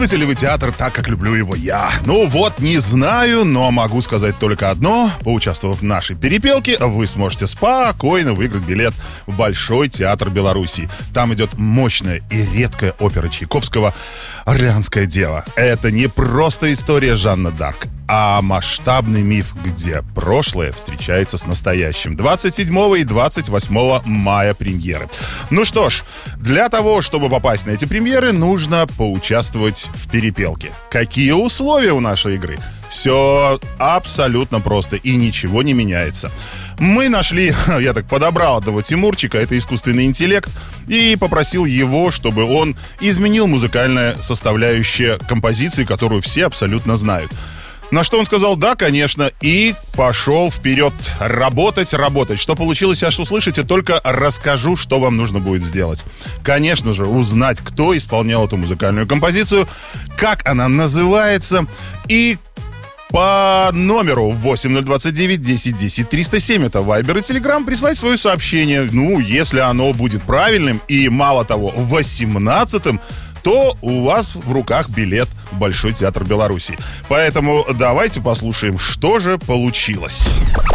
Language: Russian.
Любите ли вы театр так, как люблю его я? Ну вот, не знаю, но могу сказать только одно. Поучаствовав в нашей перепелке, вы сможете спокойно выиграть билет в Большой театр Беларуси. Там идет мощная и редкая опера Чайковского «Орлеанская дева». Это не просто история Жанны д'Арк, а масштабный миф, где прошлое встречается с настоящим. 27 и 28 мая премьеры. Ну что ж, для того, чтобы попасть на эти премьеры, нужно поучаствовать в перепелке. Какие условия у нашей игры? Все абсолютно просто и ничего не меняется. Мы нашли, я так подобрал одного Тимурчика, это искусственный интеллект, и попросил его, чтобы он изменил музыкальное составляющее композиции, которую все абсолютно знают. На что он сказал: да, конечно, и пошел вперед работать. Что получилось, аж услышите, только расскажу, что вам нужно будет сделать. Конечно же, узнать, кто исполнял эту музыкальную композицию, как она называется, и по номеру 8029 10 10 307, это Viber и Telegram, прислать свое сообщение. Ну, если оно будет правильным и, мало того, 18-м, то у вас в руках билет в Большой театр Беларуси. Поэтому давайте послушаем, что же получилось.